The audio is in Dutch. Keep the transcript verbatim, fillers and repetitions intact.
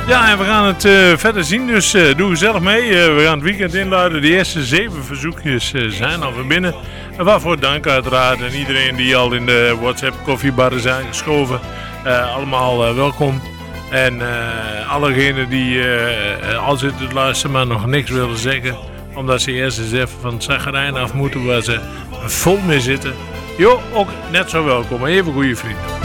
Ja, en we gaan het uh, verder zien, dus uh, doe gezellig mee. Uh, we gaan het weekend inluiden. De eerste zeven verzoekjes uh, zijn al weer binnen. En waarvoor dank uiteraard. En iedereen die al in de WhatsApp koffiebarren zijn geschoven. Uh, allemaal uh, welkom. En uh, allegenen die uh, al zitten te luisteren maar nog niks willen zeggen. Omdat ze eerst eens even van het zagrijn af moeten waar ze vol mee zitten. Jo, ook net zo welkom. Even goede vrienden.